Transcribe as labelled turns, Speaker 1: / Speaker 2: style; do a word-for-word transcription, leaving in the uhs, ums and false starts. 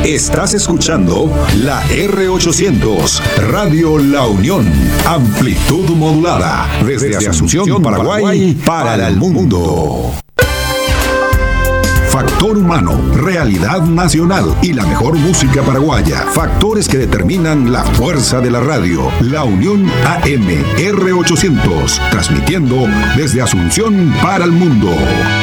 Speaker 1: Estás escuchando la R ochocientos, Radio La Unión. Amplitud modulada. Desde, desde Asunción, Paraguay, para el mundo. Factor humano, realidad nacional y la mejor música paraguaya. Factores que determinan la fuerza de la radio. La Unión A M R ochocientos, transmitiendo desde Asunción para el mundo.